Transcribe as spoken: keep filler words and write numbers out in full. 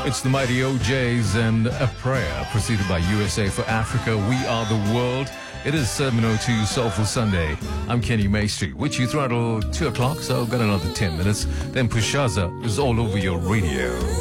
It's the mighty O Js and a prayer preceded by U S A for Africa. We are the world. It is seven oh two Soulful Sunday. I'm Kenny Maestri, with you throughout till two o'clock, so I've got another ten minutes. Then Pushaza is all over your radio.